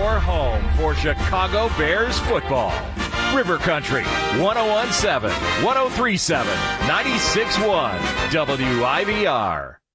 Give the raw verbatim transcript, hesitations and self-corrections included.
your home for Chicago Bears football. River Country, one oh one point seven, one oh three point seven, ninety-six point one, W I V R.